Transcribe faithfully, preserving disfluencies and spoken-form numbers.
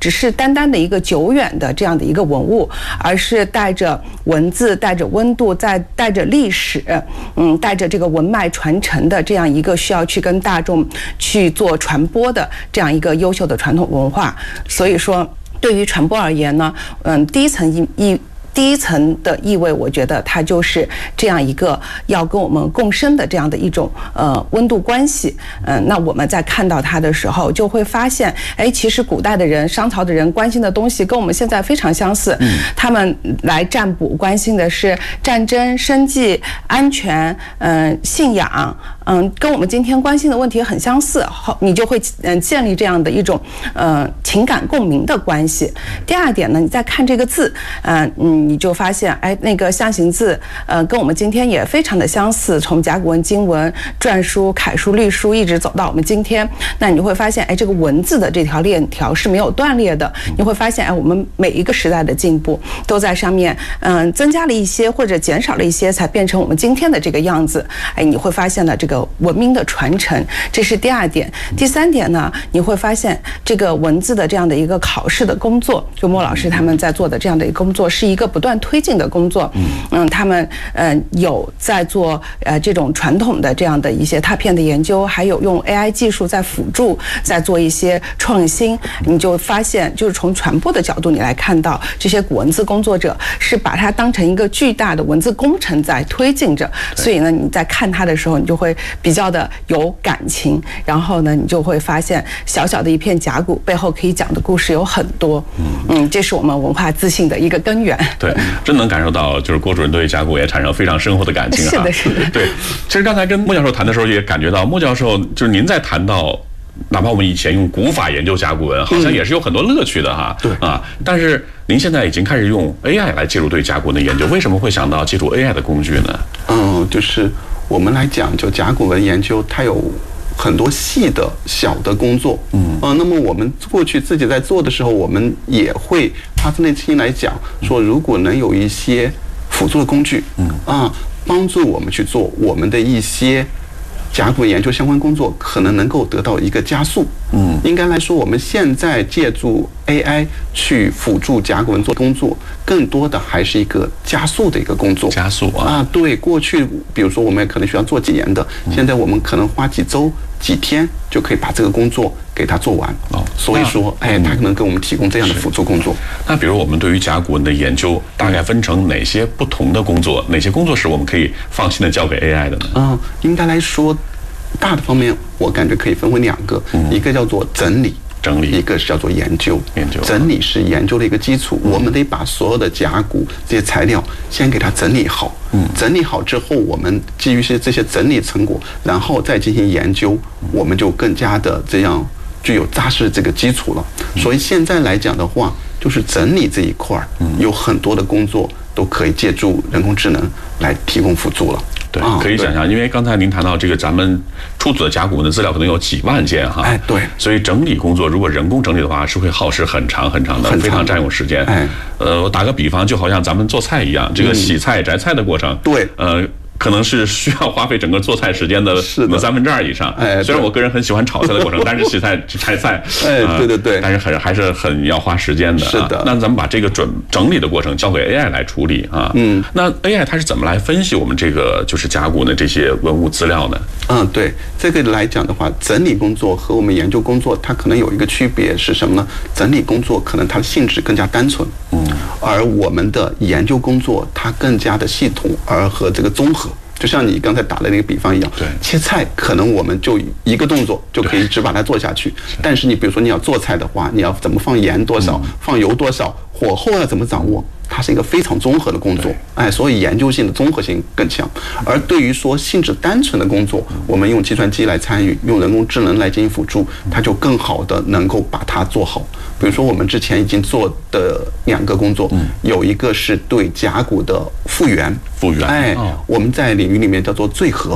只是单单的一个久远的这样的一个文物，而是带着文字、带着温度、在带着历史，嗯，带着这个文脉传承的这样一个需要去跟大众去做传播的这样一个优秀的传统文化。所以说，对于传播而言呢，嗯，第一层意意。第一层的意味，我觉得它就是这样一个要跟我们共生的这样的一种呃温度关系。嗯、呃，那我们在看到它的时候，就会发现，哎，其实古代的人、商朝的人关心的东西跟我们现在非常相似。嗯，他们来占卜关心的是战争、生计、安全、嗯、呃、信仰，嗯，跟我们今天关心的问题很相似。好，你就会嗯建立这样的一种呃情感共鸣的关系。第二点呢，你再看这个字，嗯、呃、嗯。你就发现，哎，那个象形字，呃，跟我们今天也非常的相似。从甲骨文、金文、篆书、楷书、隶书，一直走到我们今天，那你会发现，哎，这个文字的这条链条是没有断裂的。你会发现，哎，我们每一个时代的进步都在上面，嗯、呃，增加了一些或者减少了一些，才变成我们今天的这个样子。哎，你会发现呢，这个文明的传承，这是第二点。第三点呢，你会发现这个文字的这样的一个考试的工作，就莫老师他们在做的这样的一个工作，是一个不断推进的工作。嗯，他们呃有在做呃这种传统的这样的一些拓片的研究，还有用 A I 技术在辅助，在做一些创新。你就发现，就是从传播的角度，你来看到这些古文字工作者是把它当成一个巨大的文字工程在推进着。所以呢，你在看它的时候，你就会比较的有感情。然后呢，你就会发现，小小的一片甲骨背后可以讲的故事有很多。嗯，这是我们文化自信的一个根源。 对，真能感受到，就是郭主任对甲骨也产生非常深厚的感情啊。 是的，是的。 对，其实刚才跟莫教授谈的时候，也感觉到莫教授就是您在谈到，哪怕我们以前用古法研究甲骨文，好像也是有很多乐趣的哈。 对啊，但是您现在已经开始用 A I 来介入对甲骨文的研究，为什么会想到借助 A I 的工具呢？ 嗯，就是我们来讲，就甲骨文研究，它有很多细的小的工作，嗯，呃，那么我们过去自己在做的时候，我们也会发自内心来讲，说如果能有一些辅助的工具，嗯啊，帮助我们去做我们的一些甲骨文研究相关工作，可能能够得到一个加速。嗯，应该来说，我们现在借助 A I 去辅助甲骨文做工作，更多的还是一个加速的一个工作。 加速啊！ 啊，对，过去比如说我们可能需要做几年的，现在我们可能花几周、几天就可以把这个工作给它做完。哦，所以说，哎，它可能给我们提供这样的辅助工作。 那比如我们对于甲骨文的研究，大概分成哪些不同的工作？哪些工作是我们可以放心的交给 A I 的呢？ 嗯，应该来说，大的方面我感觉可以分为两个，嗯、一个叫做整理。 整理， 一个是叫做研究。 研究， 整理是研究的一个基础，嗯、我们得把所有的甲骨这些材料先给它整理好。嗯，整理好之后，我们基于些这些整理成果，然后再进行研究，我们就更加的这样具有扎实这个基础了。嗯、所以现在来讲的话，就是整理这一块儿，嗯、有很多的工作都可以借助人工智能来提供辅助了。 对，可以想象，因为刚才您谈到这个咱们出土的甲骨文的资料可能有几万件哈， 哎，对， 所以整理工作如果人工整理的话，是会耗时很长很长的，非常占用时间。哎，呃，我打个比方，就好像咱们做菜一样，这个洗菜、摘菜的过程， 对， 呃。可能是需要花费整个做菜时间的三分之二以上。 哎， 虽然我个人很喜欢炒菜的过程，但是洗菜、摘菜， 哎，对对对， 但是很还是很要花时间的。 是的。 那咱们把这个准整理的过程交给 A I 来处理啊。嗯。那 A I 它是怎么来分析我们这个就是甲骨的这些文物资料呢？ 嗯，对，这个来讲的话，整理工作和我们研究工作，它可能有一个区别是什么呢？整理工作可能它的性质更加单纯，嗯，而我们的研究工作它更加的系统，而和这个综合。就像你刚才打的那个比方一样， 对， 切菜可能我们就一个动作就可以只把它做下去，但是你比如说你要做菜的话，你要怎么放盐多少，嗯、放油多少，火候要怎么掌握，它是一个非常综合的工作，哎，所以研究性的综合性更强。而对于说性质单纯的工作，我们用计算机来参与，用人工智能来进行辅助，它就更好的能够把它做好。比如说我们之前已经做的两个工作，嗯、有一个是对甲骨的复原， 复原， 哎，哦、我们在领域里面叫做缀合。